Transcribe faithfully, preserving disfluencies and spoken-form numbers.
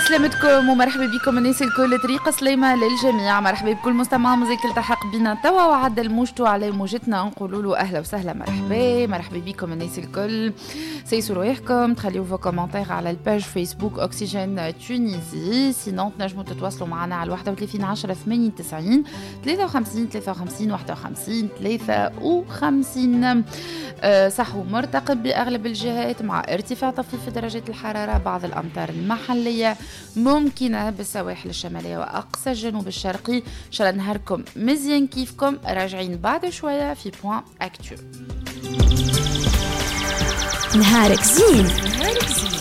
سلامتكم ومرحبا بكم الناس الكل. طريقة سليمة للجميع. مرحبا بكل مستمع موزيك التحق بنا توا وعدل موجته على موجتنا. نقولوا له اهلا وسهلا مرحبا مرحبا بكم الناس الكل. سيسوا رواحكم تخليوا في كومنتير على الباج فيسبوك اوكسيجين تونيزي. سينون تنجموا تتواصلوا معنا على واحد وثلاثين عشرة ثمانية وتسعين ثلاثة وخمسين ثلاثة وخمسين واحد وخمسين ثلاثة وخمسين. أه صح مرتقب بأغلب الجهات مع ارتفاع طفيف في درجات الحرارة. بعض الأمطار المحلية ممكنة بالسواحل الشمالية وأقصى الجنوب الشرقي. إن شاء الله نهاركم مزيان كيفكم. راجعين بعد شوية في بوان أكتو. نهارك زين. نهارك زين.